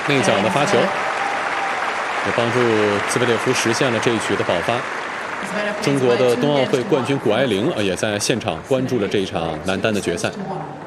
内角的发球，也帮助兹维列夫实现了这一局的爆发。中国的冬奥会冠军谷爱凌也在现场关注了这一场男单的决赛。